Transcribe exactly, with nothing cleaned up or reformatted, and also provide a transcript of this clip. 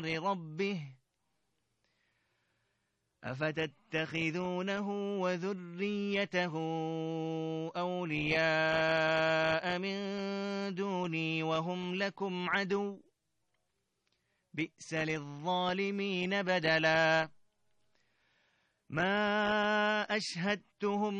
أمر ربه أفتتخذونه وذريته أولياء من دوني وهم لكم عدو بئس للظالمين بدلا ما أشهدتهم